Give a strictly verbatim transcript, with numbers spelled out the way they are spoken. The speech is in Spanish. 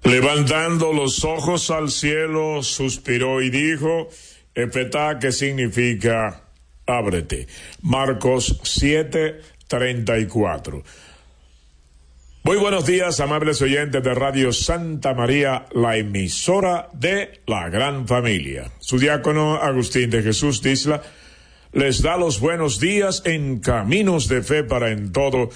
Levantando los ojos al cielo, suspiró y dijo, Efetá, que significa ábrete. Marcos siete, treinta y cuatro. Muy buenos días, amables oyentes de Radio Santa María, la emisora de la gran familia. Su diácono Agustín de Jesús Disla les da los buenos días en Caminos de Fe para en todo